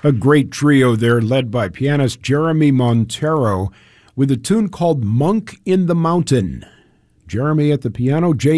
A great trio there led by pianist Jeremy Montero with a tune called Monk in the Mountain. Jeremy at the piano, Jay